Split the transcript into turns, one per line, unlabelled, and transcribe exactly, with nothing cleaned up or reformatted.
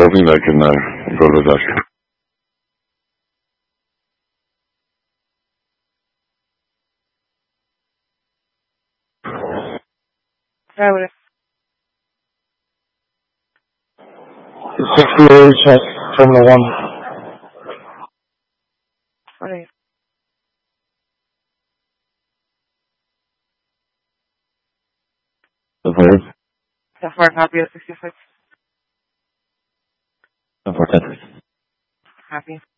hoping I can uh, go to the doctor.
Abre.
sixty-eight, Formula One.
Vale.
The fire?
The fire copy of sixty-six.
The four ten.
Happy.